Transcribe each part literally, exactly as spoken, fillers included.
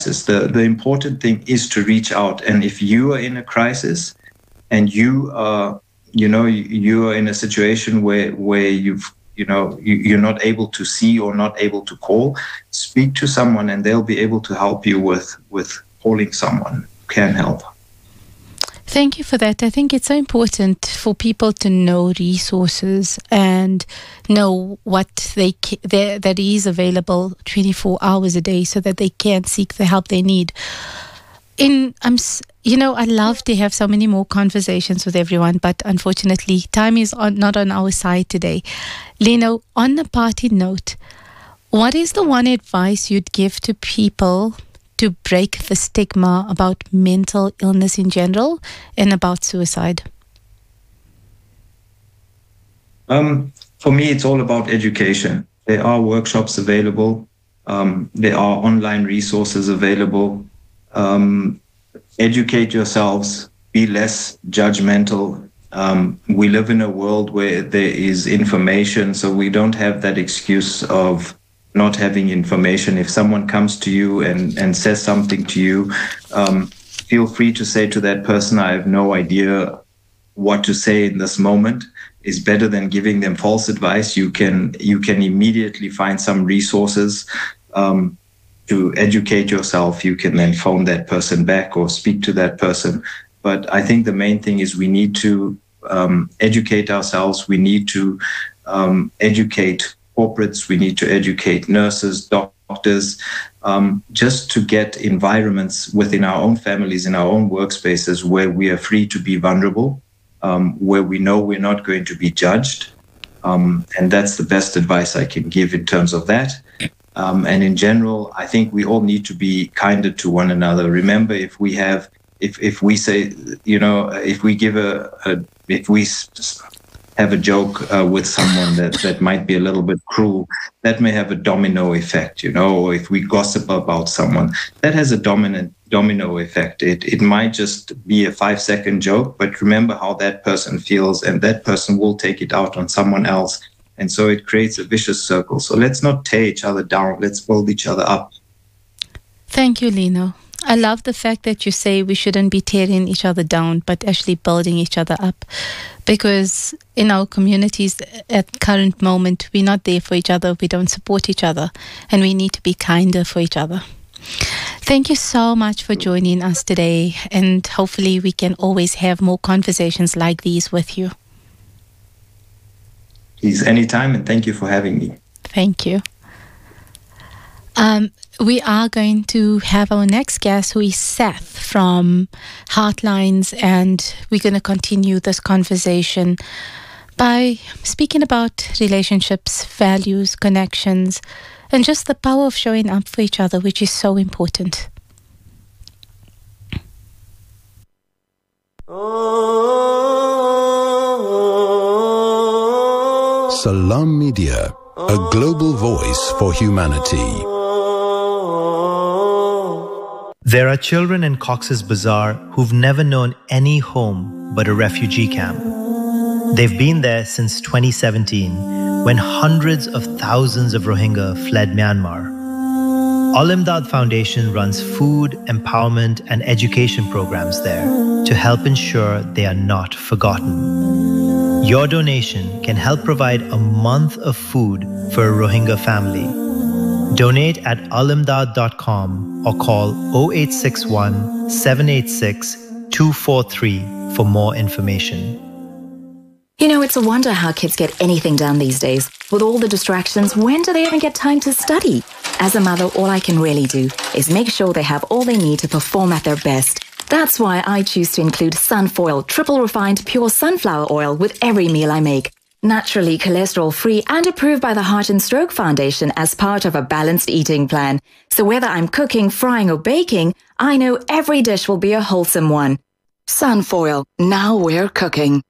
The, the important thing is to reach out. And if you are in a crisis and you are, you know, you are in a situation where, where you've, you know, you, you're not able to see or not able to call, speak to someone and they'll be able to help you with, with calling someone who can help. Thank you for that. I think it's so important for people to know resources and know what they there that is available twenty-four hours a day, so that they can seek the help they need. In I'm, you know, I love to have so many more conversations with everyone, but unfortunately, time is on, not on our side today. Leno, on a party note, what is the one advice you'd give to people to break the stigma about mental illness in general and about suicide? Um, for me, it's all about education. There are workshops available. Um, there are online resources available. Um, educate yourselves. Be less judgmental. Um, we live in a world where there is information, so we don't have that excuse of not having information. If someone comes to you and, and says something to you, um, feel free to say to that person, I have no idea what to say in this moment, is better than giving them false advice. You can you can immediately find some resources um, to educate yourself. You can then phone that person back or speak to that person. But I think the main thing is we need to um, educate ourselves. We need to um, educate corporates, we need to educate nurses, doctors, um, just to get environments within our own families, in our own workspaces, where we are free to be vulnerable, um, where we know we're not going to be judged. Um, and that's the best advice I can give in terms of that. Um, and in general, I think we all need to be kinder to one another. Remember, if we have, if, if we say, you know, if we give a, a if we have a joke uh, with someone that, that might be a little bit cruel, that may have a domino effect, you know, or if we gossip about someone, that has a dominant domino effect. It it might just be a five second joke, but remember how that person feels, and that person will take it out on someone else. And so it creates a vicious circle. So let's not tear each other down. Let's build each other up. Thank you, Leno. I love the fact that you say we shouldn't be tearing each other down, but actually building each other up. Because in our communities at current moment, we're not there for each other, we don't support each other, and we need to be kinder for each other. Thank you so much for joining us today, and hopefully we can always have more conversations like these with you. Please, anytime, and thank you for having me. Thank you. Um, we are going to have our next guest, who is Seth from Heartlines, and we're going to continue this conversation by speaking about relationships, values, connections, and just the power of showing up for each other, which is so important. Salam Media, a global voice for humanity. There are children in Cox's Bazar who've never known any home but a refugee camp. They've been there since twenty seventeen, when hundreds of thousands of Rohingya fled Myanmar. Al-Imdad Foundation runs food, empowerment, and education programs there to help ensure they are not forgotten. Your donation can help provide a month of food for a Rohingya family. Donate at alimdad dot com or call zero eight six one, seven eight six, two four three for more information. You know, it's a wonder how kids get anything done these days. With all the distractions, when do they even get time to study? As a mother, all I can really do is make sure they have all they need to perform at their best. That's why I choose to include Sunfoil, triple refined pure sunflower oil with every meal I make. Naturally cholesterol-free and approved by the Heart and Stroke Foundation as part of a balanced eating plan. So whether I'm cooking, frying or baking, I know every dish will be a wholesome one. Sunfoil, now we're cooking.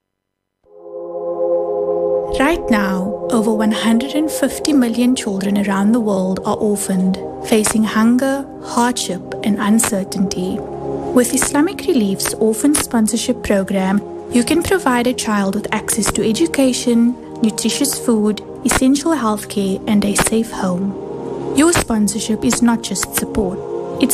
Right now, over one hundred fifty million children around the world are orphaned, facing hunger, hardship and uncertainty. With Islamic Relief's Orphan Sponsorship Program, you can provide a child with access to education, nutritious food, essential healthcare, and a safe home. Your sponsorship is not just support.